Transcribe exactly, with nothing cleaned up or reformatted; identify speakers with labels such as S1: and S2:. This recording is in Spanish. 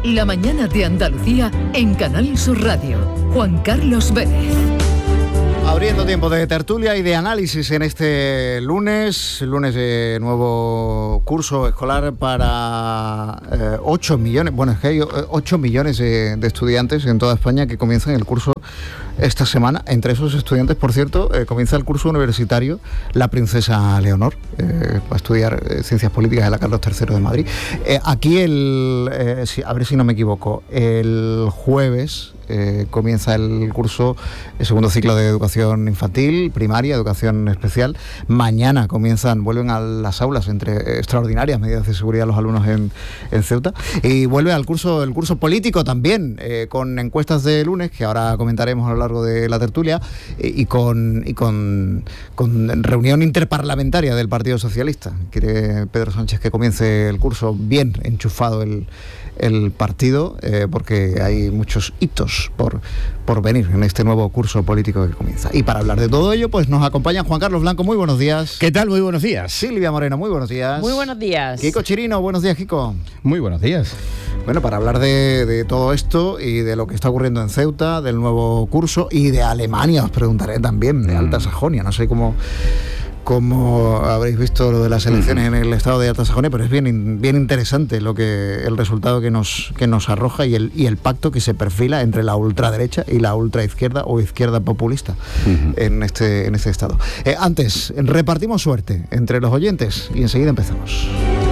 S1: La mañana de Andalucía en Canal Sur Radio. Juan Carlos Vélez.
S2: Abriendo tiempo de tertulia y de análisis en este lunes, lunes de nuevo curso escolar para eh, ocho millones, bueno, es que hay ocho millones de, de estudiantes en toda España que comienzan el curso esta semana. Entre esos estudiantes, por cierto, eh, comienza el curso universitario la princesa Leonor, eh, va a estudiar eh, Ciencias Políticas en la Carlos tercero de Madrid. Eh, aquí, el, eh, si, a ver si no me equivoco, el jueves eh, comienza el curso, el segundo ciclo de educación infantil, primaria, educación especial. Mañana comienzan, vuelven a las aulas entre extraordinarias medidas de seguridad los alumnos en, en Ceuta. Y vuelve al curso, el curso político también, eh, con encuestas de lunes, que ahora comentaremos a lo largo de la tertulia, y con, y con, con reunión interparlamentaria del Partido Socialista. Quiere Pedro Sánchez que comience el curso bien enchufado el, el partido, eh, porque hay muchos hitos por, por venir en este nuevo curso político que comienza. Y para hablar de todo ello, pues nos acompaña Juan Carlos Blanco. Muy buenos días.
S3: ¿Qué tal? Muy buenos días.
S2: Silvia Moreno, muy buenos días.
S4: Muy buenos días.
S2: Kiko Chirino, buenos días, Kiko.
S3: Muy buenos días.
S2: Bueno, para hablar de, de todo esto y de lo que está ocurriendo en Ceuta, del nuevo curso y de Alemania, os preguntaré también, de Alta Sajonia. No sé cómo, cómo habréis visto lo de las elecciones en el estado de Alta Sajonia, pero es bien, bien interesante lo que el resultado que nos, que nos arroja y el, y el pacto que se perfila entre la ultraderecha y la ultraizquierda o izquierda populista uh-huh. en, este, en este estado. Eh, antes, repartimos suerte entre los oyentes y enseguida empezamos.